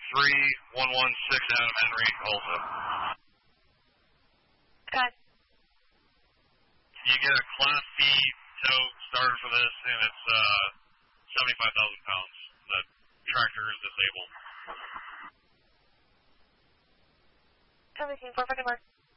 3116 Adam Henry, Tulsa. Okay. You get a Class B tow starter for this, and it's 75,000 pounds. The tractor is disabled. Everything, 4 mark.